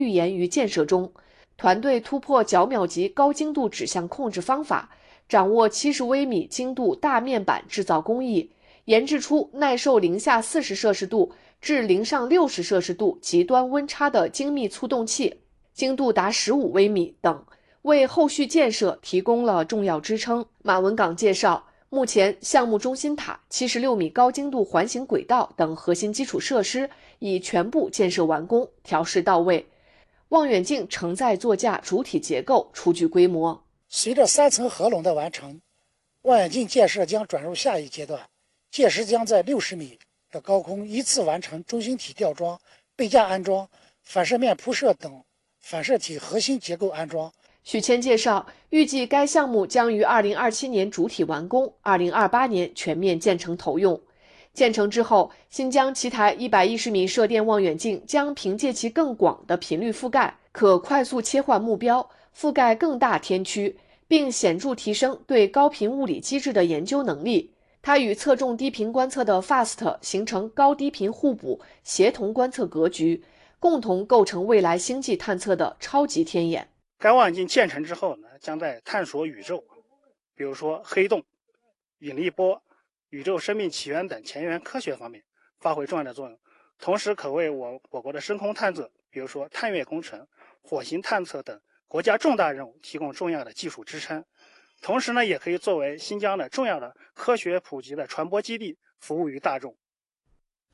预研与建设中。团队突破角秒级高精度指向控制方法，掌握70微米精度大面板制造工艺，研制出耐受零下40摄氏度至零上60摄氏度极端温差的精密促动器，精度达15微米等，为后续建设提供了重要支撑。马文岗介绍，目前项目中心塔、76米高精度环形轨道等核心基础设施已全部建设完工，调试到位。望远镜承载座架主体结构初具规模。 随着3层合拢的完成，望远镜建设将转入下一阶段，届时将在60米的高空依次完成中心体吊装、背架安装、反射面铺设等反射体核心结构安装。 许谦介绍，预计该项目将于2027年主体完工，2028年全面建成投用。建成之后，新疆奇台110米射电望远镜将凭借其更广的频率覆盖，可快速切换目标，覆盖更大天区，并显著提升对高频物理机制的研究能力。它与侧重低频观测的 FAST 形成高低频互补、协同观测格局，共同构成未来星际探测的超级天眼。 该望远镜建成之后呢，将在探索宇宙，比如说黑洞、引力波、宇宙生命起源等前沿科学方面发挥重要的作用，同时可为我国的深空探测，比如说探月工程、火星探测等国家重大任务提供重要的技术支撑。同时呢，也可以作为新疆的重要的科学普及的传播基地，服务于大众。